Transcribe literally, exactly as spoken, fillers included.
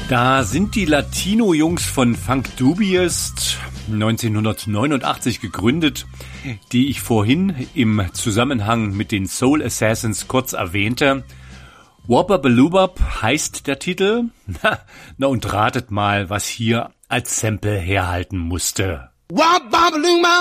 Da sind die Latino-Jungs von Funk Dubious, neunzehnhundertneunundachtzig gegründet, die ich vorhin im Zusammenhang mit den Soul Assassins kurz erwähnte. Whopper Balubab heißt der Titel. Na, na und ratet mal, was hier als Sample herhalten musste.